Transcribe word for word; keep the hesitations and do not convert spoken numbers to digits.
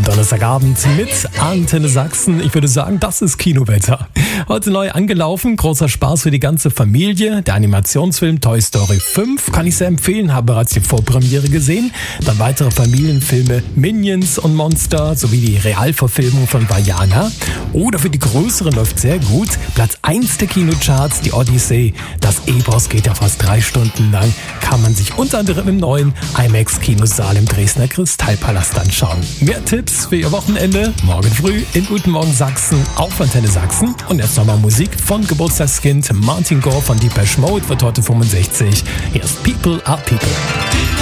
Donnerstagabend mit Antenne Sachsen. Ich würde sagen, das ist Kinowetter. Heute neu angelaufen, großer Spaß für die ganze Familie. Der Animationsfilm Toy Story fünf kann ich sehr empfehlen, habe bereits die Vorpremiere gesehen. Dann weitere Familienfilme Minions und Monster sowie die Realverfilmung von Vaiana. Oder für die Größeren läuft sehr gut. Platz eins der Kinocharts, die Odyssey. Das Epos geht ja fast drei Stunden lang. Kann man sich unter anderem im neuen IMAX-Kinosaal im Dresdner Kristallpalast anschauen. Mehr Tipps für Ihr Wochenende morgen früh in Guten Morgen Sachsen auf Antenne Sachsen. Und jetzt nochmal Musik von Geburtstagskind Martin Gore von Depeche Mode wird heute fünfundsechzig. Hier ist People are People.